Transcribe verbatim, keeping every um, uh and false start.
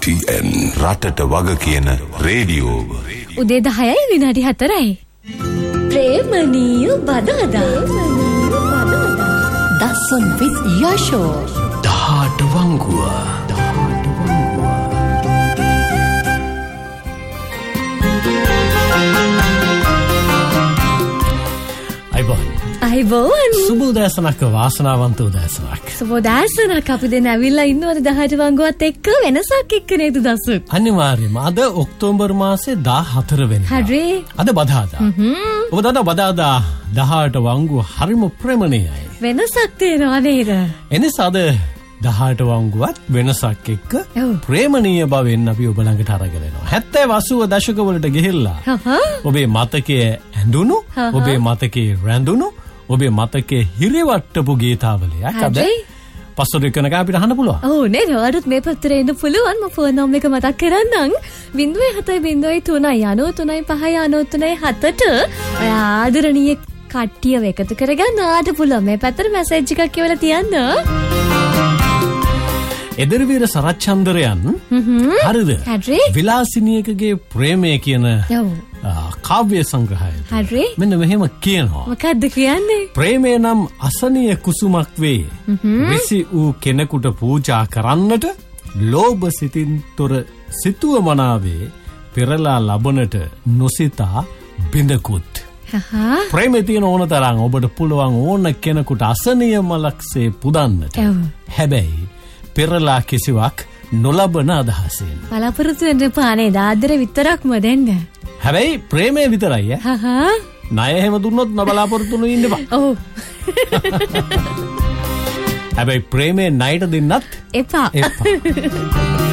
T එන් රටට වග කියන රේඩියෝ. උදේ දහයයි විනාඩි හතරයි. ප්‍රේමණීය බදාදා. දසුන් with යෂෝ. දහට වංගුව. අයිබෝන්. අයිබෝන්. සුබ උදෑසනක්, වාසනාවන්ත උදෑසනක්. සුබ උදෑසනක්. අපි දැන් ඇවිල්ලා ඉන්නවද දහට වංගුවත් එක්ක වෙනසක් එක්ක නේද දසුන්? අනිවාර්යයෙන්ම. අද ඔක්තෝබර් මාසේ දාහතර වෙනිදා. හරි. අද බදාදා. ඔබ දන්නා බදාදා දහට වංගුව හරිම ප්‍රේමණීයයි. වෙනසක් තියෙනවා නේද? එනිසා අද දහට වංගුවත් වෙනසක් එක්ක ප්‍රේමණීය බවෙන් අපි ඔබ ළඟට අරගෙන එනවා. හැත්තෑ අසූව දශකවලට ගිහිල්ලා ඔබේ මතකයේ ඇඳුණු, ඔබේ මතකයේ රැඳුණු, ඔබේ මතකයේ හිරවට්ටපු ගීතාවලියක් අද පස්සට එක්කනක අපිට අහන්න පුළුවන්. ඔව් නේද? ඔයාලට මේ පැත්තට එන්න පුළුවන්. මම ෆෝන් නම්බර් එක මතක් කරන්නම්. ज़ीरो सात ज़ीरो तीन नौ तीन पाँच नौ तीन सात ඔය ආදරණීය කට්ටියව එකතු කරගන්න ආට පුළුවන්. මේ පැත්තට මැසේජ් එකක් කියලා තියන්න. එදිරිවීර සරච්චන්ද්‍රයන් හරිද? හරි. විලාසිනියකගේ ප්‍රේමය කියන කාව්‍ය සංග්‍රහය. හරි. මෙන්න මෙහෙම කියනවා. මොකද්ද කියන්නේ? ප්‍රේමය නම් අසනීය කුසුමක් වේ. විසි වූ කෙනෙකුට පූජා කරන්නට ලෝභ සිතින් තොර සිතුව මනාවේ පෙරලා ලබනට නොසිතා බිඳකුත්. ප්‍රේමය තියෙන ඕන තරම් ඔබට පුළුවන් ඕන කෙනෙකුට අසනීය මලක්සේ පුදන්නට. හැබැයි පෙරලා කිසිවක් නොලබන අදහසෙන්. බලාපොරොත්තු වෙන්න එපා නේද? ආදරේ විතරක්ම දෙන්න. හැබැයි ප්‍රේමය විතරයි ඈ. හහ. ණය එහෙම දුන්නොත් නොබලාපොරොත්තු වෙන්න ඉන්න එපා. ඔව්. හැබැයි ප්‍රේමේ ණයට දෙන්නත් එපා. එපා.